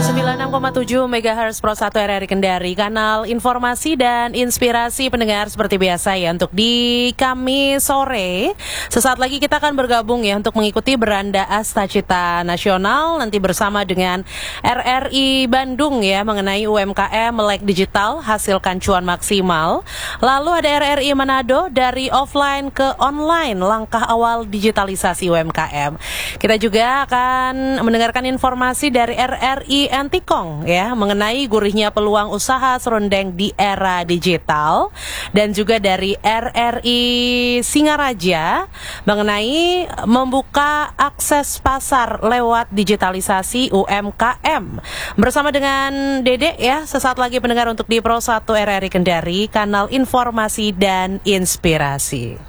96,7 MHz Pro 1 RRI Kendari, kanal informasi dan inspirasi pendengar seperti biasa ya. Untuk di Kamis sore, sesaat lagi kita akan bergabung ya untuk mengikuti Beranda Asta Cita Nasional nanti bersama dengan RRI Bandung ya, mengenai UMKM melek digital hasilkan cuan maksimal. Lalu ada RRI Manado, dari offline ke online, langkah awal digitalisasi UMKM. Kita juga akan mendengarkan informasi dari RRI Antikong ya, mengenai gurihnya peluang usaha serundeng di era digital, dan juga dari RRI Singaraja mengenai membuka akses pasar lewat digitalisasi UMKM. Bersama dengan Dede ya, sesaat lagi pendengar untuk di Pro 1 RRI Kendari, kanal informasi dan inspirasi.